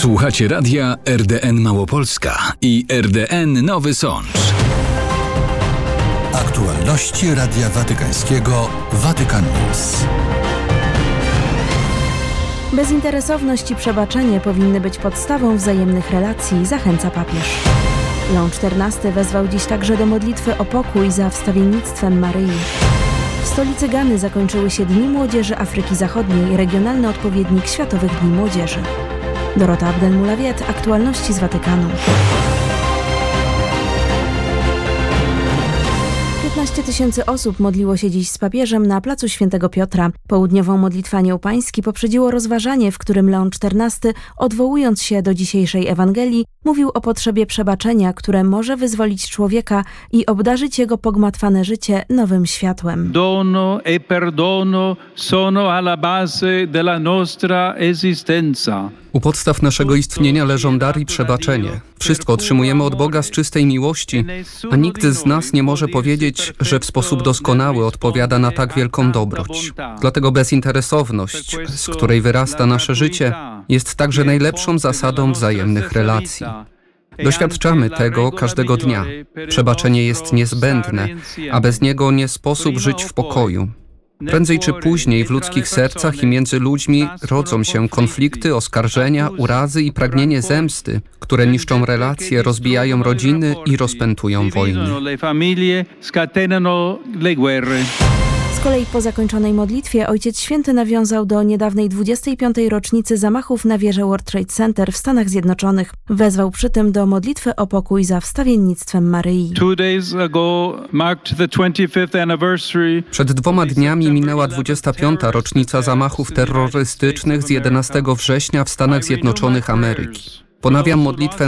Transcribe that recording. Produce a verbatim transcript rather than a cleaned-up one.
Słuchacie radia R D N Małopolska i R D N Nowy Sącz. Aktualności Radia Watykańskiego Vatican News. Bezinteresowność i przebaczenie powinny być podstawą wzajemnych relacji, zachęca papież. Leon czternasty wezwał dziś także do modlitwy o pokój za wstawiennictwem Maryi. W stolicy Gany zakończyły się Dni Młodzieży Afryki Zachodniej, regionalny odpowiednik Światowych Dni Młodzieży. Dorota Abdelmulawiet, aktualności z Watykanu. piętnaście tysięcy osób modliło się dziś z papieżem na placu Świętego Piotra. Południową modlitwę Anioł Pański poprzedziło rozważanie, w którym Leon czternasty, odwołując się do dzisiejszej Ewangelii, mówił o potrzebie przebaczenia, które może wyzwolić człowieka i obdarzyć jego pogmatwane życie nowym światłem. Dono e perdono sono alla base della nostra esistenza. U podstaw naszego istnienia leżą dar i przebaczenie. Wszystko otrzymujemy od Boga z czystej miłości, a nikt z nas nie może powiedzieć, że w sposób doskonały odpowiada na tak wielką dobroć. Dlatego bezinteresowność, z której wyrasta nasze życie, jest także najlepszą zasadą wzajemnych relacji. Doświadczamy tego każdego dnia. Przebaczenie jest niezbędne, a bez niego nie sposób żyć w pokoju. Prędzej czy później w ludzkich sercach i między ludźmi rodzą się konflikty, oskarżenia, urazy i pragnienie zemsty, które niszczą relacje, rozbijają rodziny i rozpętują wojny. Z kolei po zakończonej modlitwie Ojciec Święty nawiązał do niedawnej dwudziestej piątej rocznicy zamachów na wieżę World Trade Center w Stanach Zjednoczonych. Wezwał przy tym do modlitwy o pokój za wstawiennictwem Maryi. Przed dwoma dniami minęła dwudziesta piąta rocznica zamachów terrorystycznych z jedenastego września w Stanach Zjednoczonych Ameryki. Ponawiam modlitwę